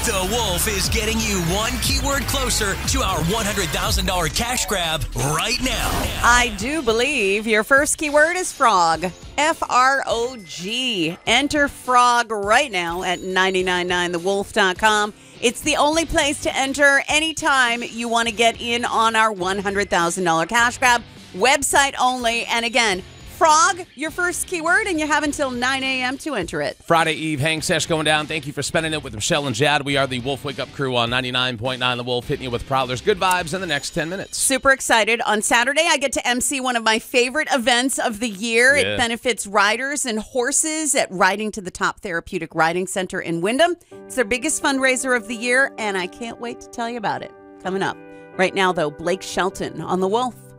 The Wolf is getting you one keyword closer to our $100,000 cash grab right now. I do believe your first keyword is frog. F-R-O-G. Enter frog right now at 999thewolf.com. It's the only place to enter anytime you want to get in on our $100,000 cash grab. Website only. And again, frog, your first keyword, and you have until 9 a.m. to enter it. Friday Eve hang sesh going down. Thank you for spending it with Michelle and Jad. We are the Wolf Wake Up Crew on 99.9 The Wolf, hitting you with Prowler's good vibes in the next 10 minutes. Super excited. On Saturday, I get to MC one of my favorite events of the year. Yeah. It benefits riders and horses at Riding to the Top Therapeutic Riding Center in Wyndham. It's their biggest fundraiser of the year, and I can't wait to tell you about it. Coming up. Right now, though, Blake Shelton on The Wolf.